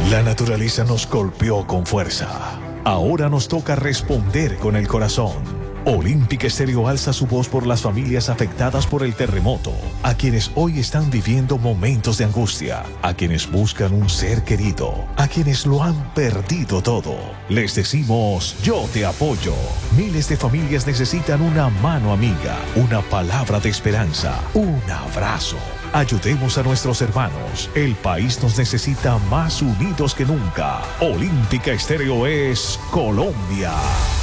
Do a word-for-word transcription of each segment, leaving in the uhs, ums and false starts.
La naturaleza nos golpeó con fuerza. Ahora nos toca responder con el corazón. Olímpica Estéreo alza su voz por las familias afectadas por el terremoto, a quienes hoy están viviendo momentos de angustia, a quienes buscan un ser querido, a quienes lo han perdido todo. Les decimos, yo te apoyo. Miles de familias necesitan una mano amiga, una palabra de esperanza, un abrazo. Ayudemos a nuestros hermanos. El país nos necesita más unidos que nunca. Olímpica Estéreo es Colombia.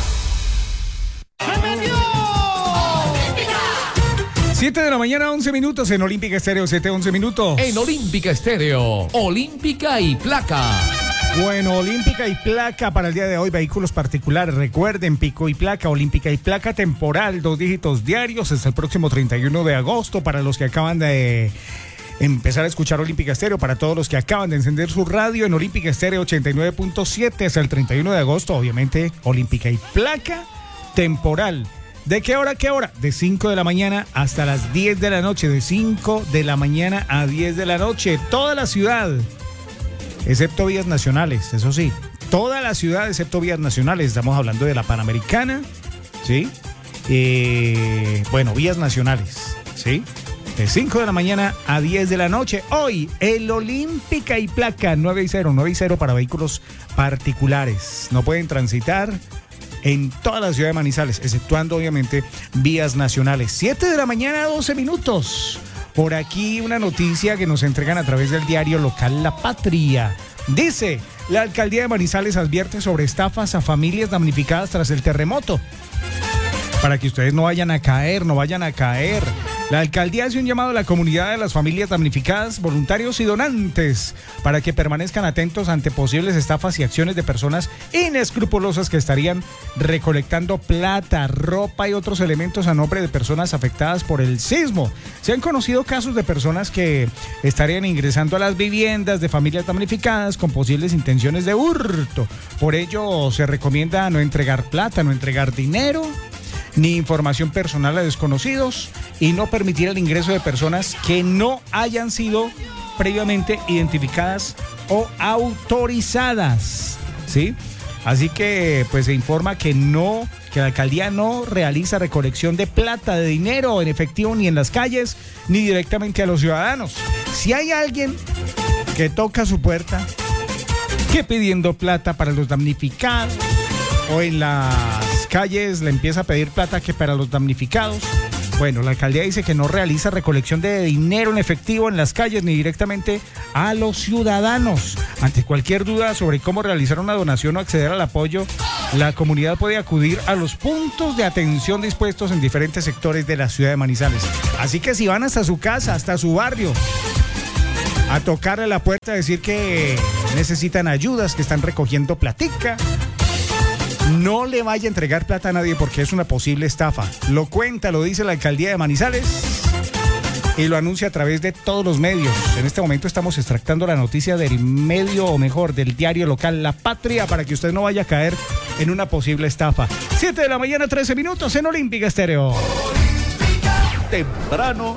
siete de la mañana, once minutos en Olímpica Estéreo, siete, once minutos. En Olímpica Estéreo, Olímpica y Placa. Bueno, Olímpica y Placa para el día de hoy, vehículos particulares. Recuerden, pico y placa, Olímpica y Placa temporal, dos dígitos diarios, hasta el próximo treinta y uno de agosto para los que acaban de empezar a escuchar Olímpica Estéreo, para todos los que acaban de encender su radio en Olímpica Estéreo ochenta y nueve punto siete hasta el treinta y uno de agosto, obviamente, Olímpica y Placa temporal. ¿De qué hora a qué hora? De cinco de la mañana hasta las diez de la noche. De cinco de la mañana a diez de la noche. Toda la ciudad, excepto vías nacionales, eso sí. Toda la ciudad, excepto vías nacionales. Estamos hablando de la Panamericana, ¿sí? Eh, bueno, vías nacionales, ¿sí? De cinco de la mañana a diez de la noche. Hoy, el Olímpica y Placa nueve y cero, nueve y cero para vehículos particulares. No pueden transitar en toda la ciudad de Manizales, exceptuando obviamente vías nacionales. siete de la mañana, doce minutos. Por aquí una noticia que nos entregan a través del diario local La Patria. Dice, la alcaldía de Manizales advierte sobre estafas a familias damnificadas tras el terremoto. Para que ustedes no vayan a caer, no vayan a caer. La alcaldía hace un llamado a la comunidad de las familias damnificadas, voluntarios y donantes, para que permanezcan atentos ante posibles estafas y acciones de personas inescrupulosas que estarían recolectando plata, ropa y otros elementos a nombre de personas afectadas por el sismo. Se han conocido casos de personas que estarían ingresando a las viviendas de familias damnificadas con posibles intenciones de hurto. Por ello, se recomienda no entregar plata, no entregar dinero, ni información personal a desconocidos y no permitir el ingreso de personas que no hayan sido previamente identificadas o autorizadas, ¿sí? Así que pues se informa que no, que la alcaldía no realiza recolección de plata, de dinero en efectivo ni en las calles, ni directamente a los ciudadanos. Si hay alguien que toca su puerta, que pidiendo plata para los damnificados, o en las calles le empieza a pedir plata que para los damnificados, bueno, la alcaldía dice que no realiza recolección de dinero en efectivo en las calles ni directamente a los ciudadanos. Ante cualquier duda sobre cómo realizar una donación o acceder al apoyo, la comunidad puede acudir a los puntos de atención dispuestos en diferentes sectores de la ciudad de Manizales. Así que si van hasta su casa, hasta su barrio, a tocarle la puerta, a decir que necesitan ayudas, que están recogiendo platica, no le vaya a entregar plata a nadie porque es una posible estafa. Lo cuenta, lo dice la alcaldía de Manizales y lo anuncia a través de todos los medios. En este momento estamos extractando la noticia del medio, o mejor, del diario local La Patria, para que usted no vaya a caer en una posible estafa. siete de la mañana, trece minutos en Olímpica Estéreo. Temprano